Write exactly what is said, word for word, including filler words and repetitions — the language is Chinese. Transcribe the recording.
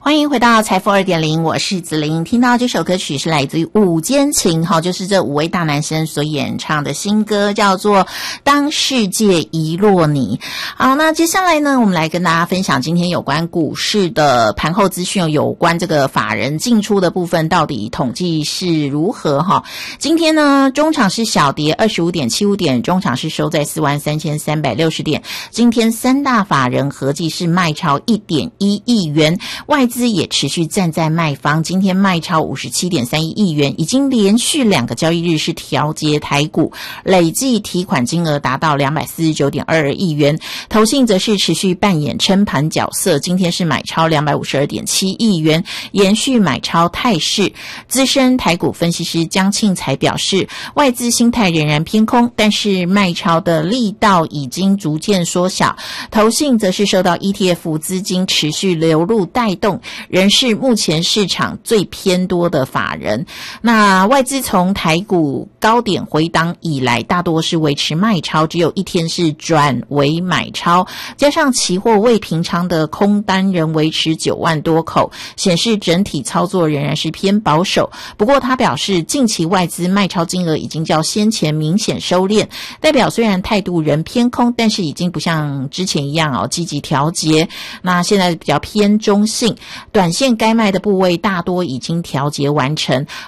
欢迎回到财富 二点零， 我是子琳。听到这首歌曲是来自于五间琴，就是这五位大男生所演唱的新歌，叫做当世界遗落你。好，那接下来呢，我们来跟大家分享今天有关股市的盘后资讯，有关这个法人进出的部分到底统计是如何哈。今天呢，中场是小跌 二十五点七五 点，中场是收在 四万三千三百六十 点。今天三大法人合计是卖超 一点一亿元，外资也持续站在卖方，今天卖超 五十七点三一亿元，已经连续两个交易日是调节台股，累计提款金额达到 两百四十九点二二亿元。投信则是持续扮演撑盘角色，今天是买超 两百五十二点七亿元，延续买超态势。资深台股分析师江庆才表示，外资心态仍然偏空，但是卖超的力道已经逐渐缩小。投信则是受到 E T F 资金持续流入带动，仍是目前市场最偏多的法人。那外资从台股高点回档以来，大多是维持卖超，只有一天是转为买超，加上期货未平仓的空单仍维持九万多口，显示整体操作仍然是偏保守。不过他表示，近期外资卖超金额已经较先前明显收敛，代表虽然态度仍偏空，但是已经不像之前一样哦积极调节，那现在比较偏中性，短线该卖的部位大多已经调节完成，